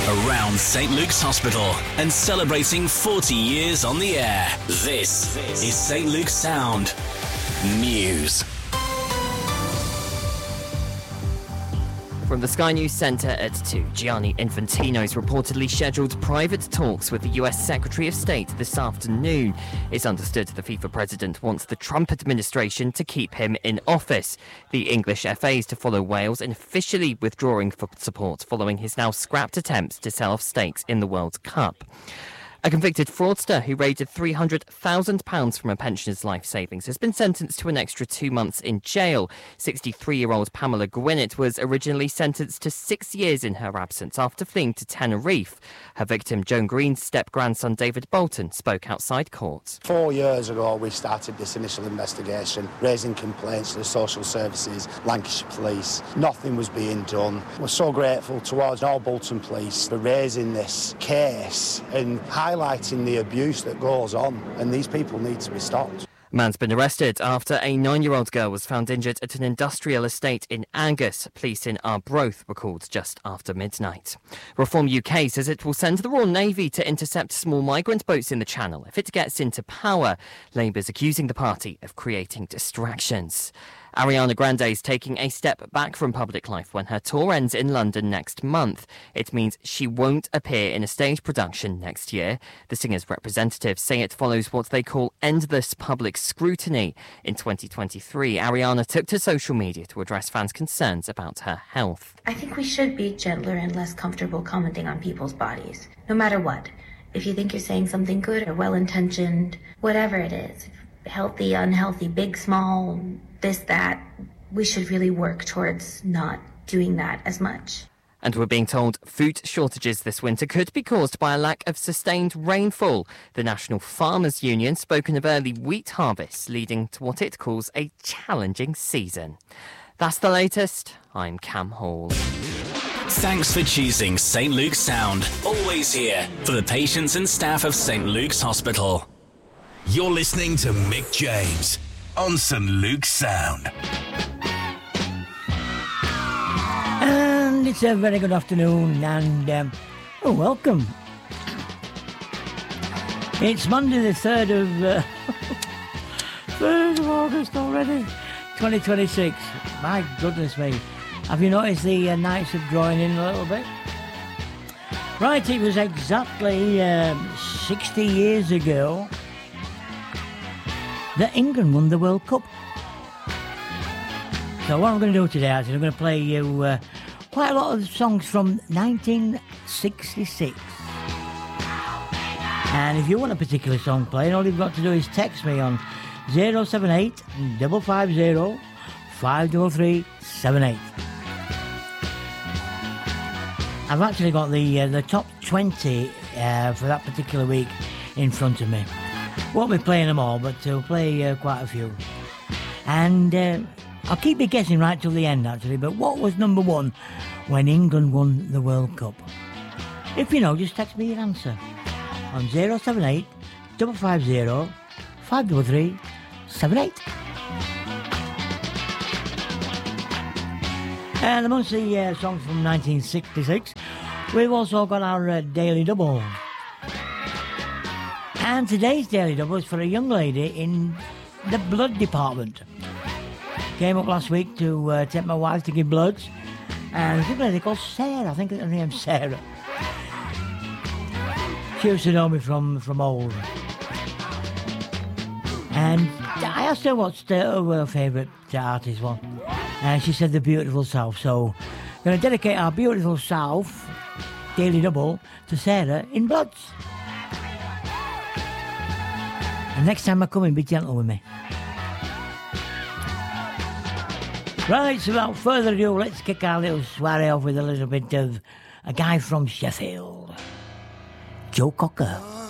around St Luke's Hospital and celebrating 40 years on the air. This is St Luke's Sound News. From the Sky News Centre at 2, Gianni Infantino's reportedly scheduled private talks with the US Secretary of State this afternoon. It's understood the FIFA president wants the Trump administration to keep him in office. The English FA is to follow Wales in officially withdrawing support following his now scrapped attempts to sell off stakes in the World Cup. A convicted fraudster who raided £300,000 from a pensioner's life savings has been sentenced to an extra 2 months in jail. 63-year-old Pamela Gwinnett was originally sentenced to 6 years in her absence after fleeing to Tenerife. Her victim, Joan Green's step-grandson David Bolton, spoke outside court. 4 years ago we started this initial investigation, raising complaints to the social services, Lancashire Police. Nothing was being done. We're so grateful towards all Bolton Police for raising this case and highlighting the abuse that goes on, and these people need to be stopped. A man's been arrested after a 9-year-old girl was found injured at an industrial estate in Angus. Police in Arbroath were called just after midnight. Reform UK says it will send the Royal Navy to intercept small migrant boats in the Channel if it gets into power. Labour's accusing the party of creating distractions. Ariana Grande is taking a step back from public life when her tour ends in London next month. It means she won't appear in a stage production next year. The singer's representatives say it follows what they call endless public scrutiny. In 2023, Ariana took to social media to address fans' concerns about her health. I think we should be gentler and less comfortable commenting on people's bodies, no matter what. If you think you're saying something good or well-intentioned, whatever it is, healthy, unhealthy, big, small, this, that, we should really work towards not doing that as much. And we're being told food shortages this winter could be caused by a lack of sustained rainfall. The National Farmers Union spoken of early wheat harvests, leading to what it calls a challenging season. That's the latest. I'm Cam Hall. Thanks for choosing St Luke's Sound. Always here for the patients and staff of St Luke's Hospital. You're listening to Mick James on St Luke's Sound. And it's a very good afternoon and welcome. It's Monday the 3rd of 3rd of August already, 2026. My goodness me. Have you noticed the nights are drawing in a little bit? Right, it was exactly 60 years ago that England won the World Cup. So what I'm going to do today is I'm going to play you quite a lot of songs from 1966. And if you want a particular song playing, all you've got to do is text me on 078 550 53378. I've actually got the top 20 for that particular week in front of me. Won't be playing them all, but we'll play quite a few. And I'll keep you guessing right till the end, actually. But what was number one when England won the World Cup? If you know, just text me your answer on 078 550 53378. And amongst the songs from 1966, we've also got our Daily Double. And today's Daily Double is for a young lady in the blood department. Came up last week to take my wife to give bloods. And there's a lady called Sarah. I think her name's Sarah. She used to know me from old. And I asked her what her favourite artist was. And she said The Beautiful South. So I'm going to dedicate our Beautiful South Daily Double to Sarah in Bloods. And next time I come in, be gentle with me. Right, so without further ado, let's kick our little soiree off with a little bit of a guy from Sheffield, Joe Cocker.